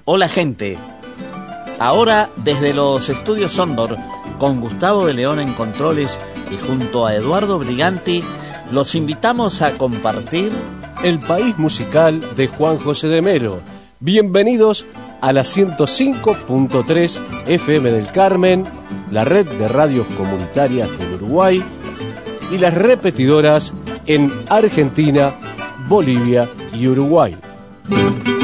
Hola gente, ahora desde los estudios Sondor, con Gustavo de León en controles y junto a Eduardo Briganti, los invitamos a compartir El País Musical de Juan José de Mero. Bienvenidos a la 105.3 FM del Carmen, la red de radios comunitarias del Uruguay y las repetidoras en Argentina, Bolivia y Uruguay.